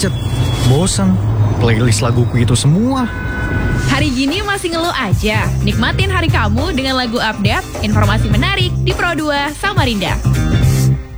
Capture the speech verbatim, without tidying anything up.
macet. Bosan, playlist laguku itu semua. Hari gini masih ngeluh aja? Nikmatin hari kamu dengan lagu update, informasi menarik di Pro dua Samarinda.